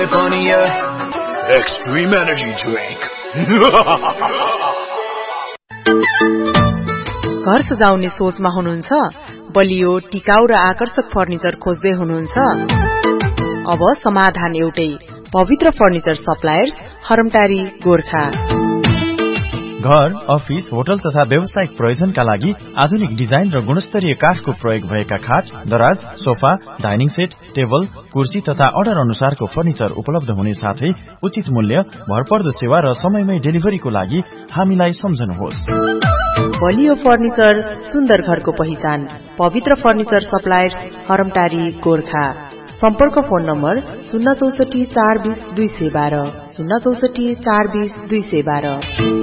Extreme Energy Drink. घर सजाउने सोचमा हुनुहुन्छ? बलियो, टिकाउ र आकर्षक फर्निचर खोज्दै हुनुहुन्छ? अब समाधान एउटै, पवित्र फर्निचर सप्लायर्स, हरमटारी, गोरखा। घर, अफिस, होटल तथा व्यावसायिक प्रयोजनका लागि आधुनिक डिजाइन र गुणस्तरीय काठको प्रयोग भएका खाट, दराज, सोफा, डाइनिङ सेट, टेबल, कुर्सी तथा अर्डर अनुसारको फर्निचर उपलब्ध हुने साथै उचित मूल्य, भरपर्दो सेवा र समयमै डेलिभरीको लागि हामीलाई सम्झनुहोस्। बलियो फर्निचर, सुन्दर घरको पहिचान, पवित्र फर्निचर सप्लायर्स, हरमटारी, गोरखा। सम्पर्क फोन नम्बर 064 420 212, 064 420 212।